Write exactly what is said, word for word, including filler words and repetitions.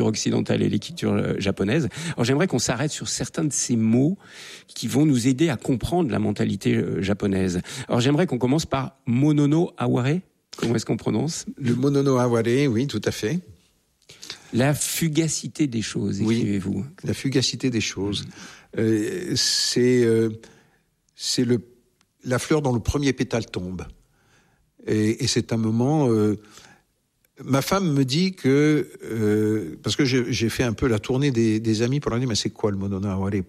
occidentale et l'écriture japonaise. Alors j'aimerais qu'on s'arrête sur certains de ces mots qui vont nous aider à comprendre la mentalité japonaise. Alors j'aimerais qu'on commence par Monono Aware. Comment est-ce qu'on prononce ? Le Monono Aware, oui, tout à fait. La fugacité des choses, écrivez-vous. Oui, la fugacité des choses. Euh, c'est euh, c'est le la fleur dont le premier pétale tombe. Et, et c'est un moment... Euh, ma femme me dit que... Euh, parce que j'ai, j'ai fait un peu la tournée des, des amis pour leur dire, mais c'est quoi le Monono Aware ?